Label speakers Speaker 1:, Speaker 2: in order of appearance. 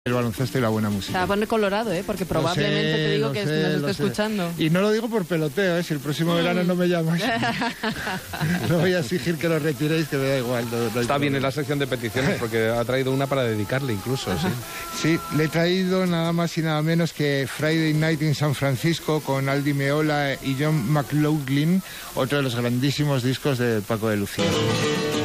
Speaker 1: el baloncesto y la buena música.
Speaker 2: Se va a poner colorado, porque probablemente te digo que nos está escuchando.
Speaker 1: Y no lo digo por peloteo, si el próximo verano no me llamáis. No voy a exigir que lo retiréis, que me da igual. No
Speaker 3: está bien en la sección de peticiones, porque ha traído una para dedicarle incluso.
Speaker 1: Sí, le he traído nada más y nada menos que Friday Night in San Francisco con Aldi Meola y John McLaughlin, otro de los grandísimos discos de Paco de Lucía.